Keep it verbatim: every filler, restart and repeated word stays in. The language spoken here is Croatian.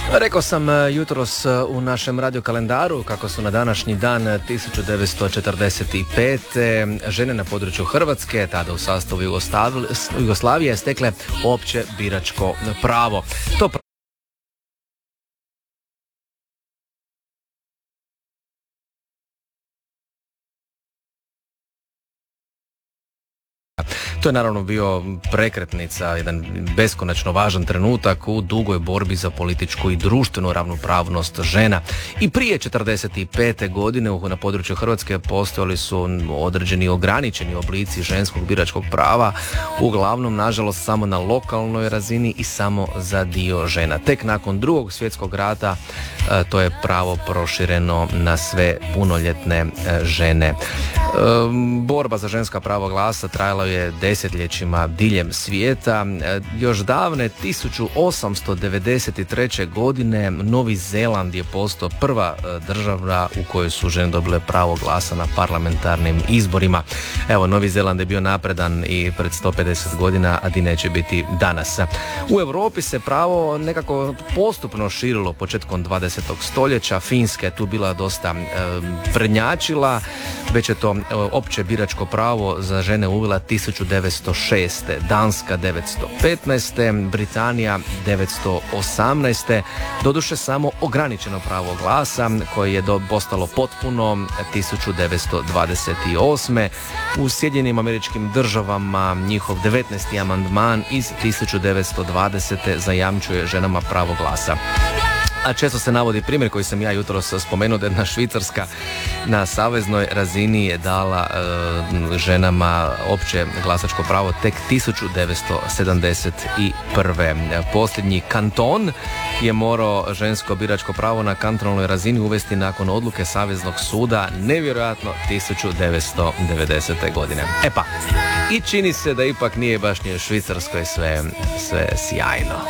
Rekao sam jutros u našem radio kalendaru kako su na današnji dan tisuću devetsto četrdeset pete. žene na području Hrvatske, tada u sastavu Jugoslavije, stekle opće biračko pravo. To To je naravno bio prekretnica, jedan beskonačno važan trenutak u dugoj borbi za političku i društvenu ravnopravnost žena. I prije četrdeset pete godine na području Hrvatske postojali su određeni ograničeni oblici ženskog biračkog prava, uglavnom nažalost samo na lokalnoj razini i samo za dio žena. Tek nakon Drugog svjetskog rata to je pravo prošireno na sve punoljetne žene. Borba za ženska prava glasa trajala je desetljećima diljem svijeta. Još davne tisuću osamsto devedeset treće. godine Novi Zeland je postao prva država u kojoj su žene dobile pravo glasa na parlamentarnim izborima. Evo, Novi Zeland je bio napredan i pred sto pedeset godina, a di neće biti danas. U Europi se pravo nekako postupno širilo početkom dvadesetog stoljeća. Finska je tu bila dosta e, prednjačila, već je to e, opće biračko pravo za žene uvela tisuću devetsto šeste. Danska devetsto petnaeste. Britanija devetsto osamnaeste. Doduše samo ograničeno pravo glasa koje je do, postalo potpuno tisuću devetsto dvadeset osme. U Sjedinjenim Američkim Državama njihov devetnaesti amandman iz tisuću devetsto dvadesete. zajamčuje ženama pravo glasa. A često se navodi primjer koji sam ja jutros spomenuo, da jedna Švicarska na saveznoj razini je dala e, ženama opće glasačko pravo tek tisuću devetsto sedamdeset prve. Posljednji kanton je morao žensko biračko pravo na kantonalnoj razini uvesti nakon odluke Saveznog suda, nevjerojatno tisuću devetsto devedesete. godine. E pa, i čini se da ipak nije baš ni u Švicarskoj sve, sve sjajno.